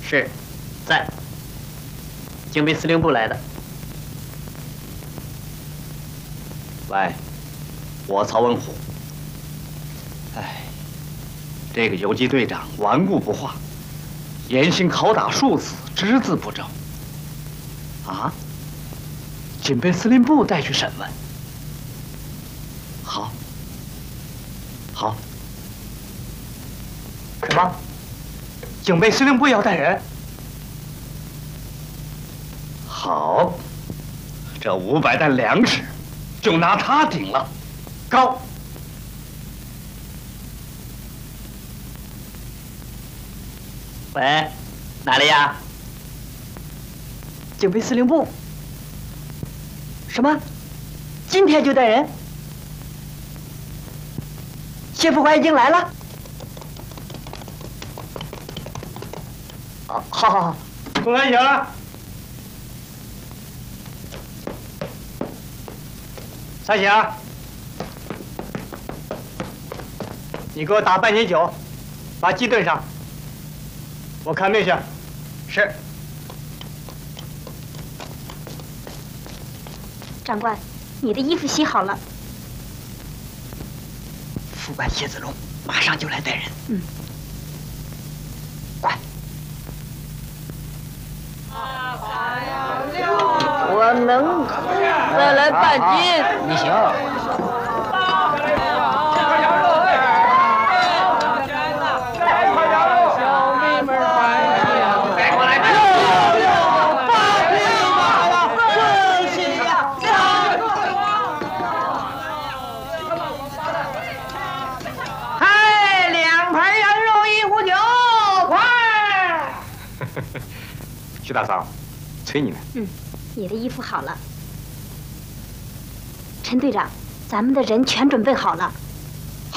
是，在。警备司令部来的。 喂，我曹文虎。哎，这个游击队长顽固不化，严刑拷打数次，只字不正。啊？警备司令部带去审问。好。好。 什么？警备司令部要带人？ 好，这500担粮食就拿他顶了。 高。 喂，哪里呀？警备司令部。什么？今天就带人？谢副官已经来了。哦，好好好， 公安行了。三峡，你给我打半斤酒，把鸡炖上。我看命去。是。 长官，你的衣服洗好了。 副官谢子龙马上就来带人。 嗯。 快。 我能再来半斤。 你行。 徐大嫂，催你呢。 嗯，你的衣服好了。陈队长，咱们的人全准备好了。